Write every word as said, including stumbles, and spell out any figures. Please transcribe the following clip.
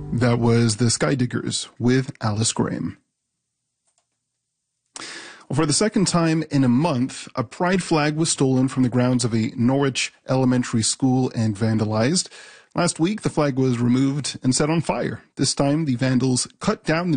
That was the Skydiggers with Alice Graham. Well, for the second time in a month, a pride flag was stolen from the grounds of a Norwich elementary school and vandalized. Last week, the flag was removed and set on fire. This time, the vandals cut down the